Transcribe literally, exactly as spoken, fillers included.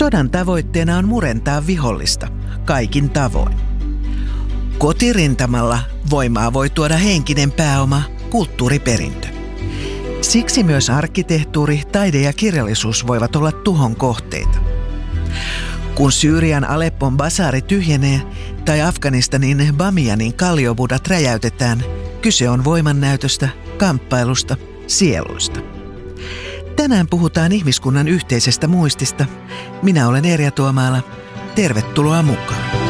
Sodan tavoitteena on murentaa vihollista kaikin tavoin. Kotirintamalla voimaa voi tuoda henkinen pääoma, kulttuuriperintö. Siksi myös arkkitehtuuri, taide ja kirjallisuus voivat olla tuhon kohteita. Kun Syyrian Aleppon basaari tyhjenee tai Afganistanin Bamianin kalliobudat räjäytetään, kyse on voimannäytöstä, kamppailusta, sieluista. Tänään puhutaan ihmiskunnan yhteisestä muistista. Minä olen Erja Tuomaala. Tervetuloa mukaan.